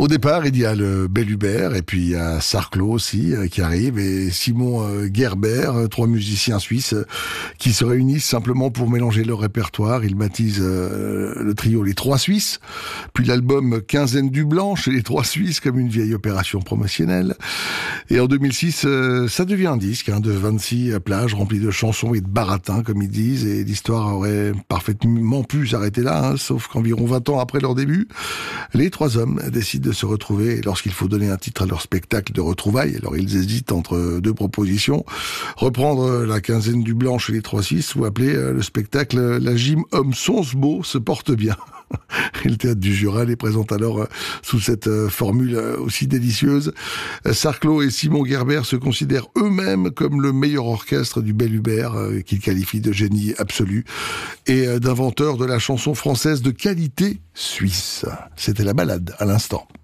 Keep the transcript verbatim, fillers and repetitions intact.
Au départ, il y a le Bel Hubert, et puis il y a Sarclot aussi euh, qui arrive, et Simon euh, Gerber, euh, trois musiciens suisses euh, qui se réunissent simplement pour mélanger leur répertoire. Ils baptisent euh, le trio les Trois Suisses, puis l'album Quinzaine du Blanc chez les Trois Suisses comme une vieille opération promotionnelle. Et en deux mille six, euh, ça devient un disque hein, de vingt-six plages remplies de chansons et de baratins, comme ils disent, et l'histoire aurait parfaitement pu s'arrêter là, hein, sauf qu'environ vingt ans après leur début, les trois hommes décident de se retrouver lorsqu'il faut donner un titre à leur spectacle de retrouvailles. Alors ils hésitent entre deux propositions, reprendre la Quinzaine du Blanc chez les Trois Suisses ou appeler le spectacle La Gym Homme Sonsbeau se porte bien. Et le théâtre du Jura les présente alors sous cette formule aussi délicieuse. Sarclot et Simon Gerber se considèrent eux-mêmes comme le meilleur orchestre du Bel Hubert, qu'ils qualifient de génie absolu et d'inventeur de la chanson française de qualité suisse. C'était la balade à l'instant.